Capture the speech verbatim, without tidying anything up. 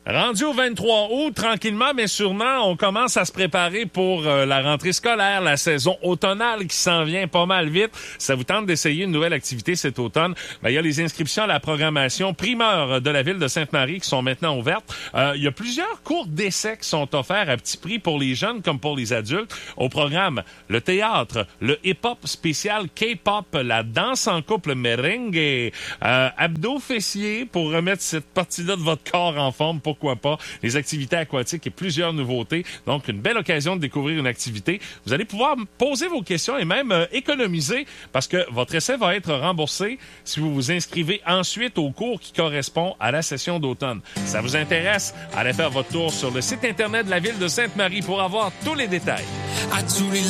Rendu au vingt-trois août, tranquillement mais sûrement, on commence à se préparer pour euh, la rentrée scolaire, la saison automnale qui s'en vient pas mal vite. Ça vous tente d'essayer une nouvelle activité cet automne? Ben, il y a les inscriptions à la programmation primeur de la ville de Sainte-Marie qui sont maintenant ouvertes. Euh, il y a plusieurs cours d'essai qui sont offerts à petit prix pour les jeunes comme pour les adultes. Au programme, le théâtre, le hip-hop spécial K-pop, la danse en couple merengue, euh, abdos fessiers pour remettre cette partie-là de votre corps en forme. Pourquoi pas, les activités aquatiques et plusieurs nouveautés. Donc, une belle occasion de découvrir une activité. Vous allez pouvoir poser vos questions et même euh, économiser parce que votre essai va être remboursé si vous vous inscrivez ensuite au cours qui correspond à la session d'automne. Ça vous intéresse? Allez faire votre tour sur le site Internet de la ville de Sainte-Marie pour avoir tous les détails.